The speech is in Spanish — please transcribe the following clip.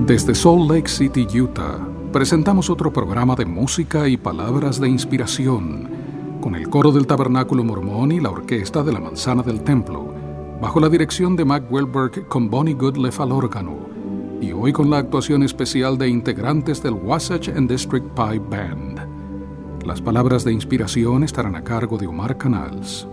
Desde Salt Lake City, Utah, presentamos otro programa de música y palabras de inspiración, con el coro del Tabernáculo Mormón y la orquesta de la Manzana del Templo, bajo la dirección de Mac Welberg con Bonnie Goodleff al órgano, y hoy con la actuación especial de integrantes del Wasatch and District Pipe Band. Las palabras de inspiración estarán a cargo de Omar Canals.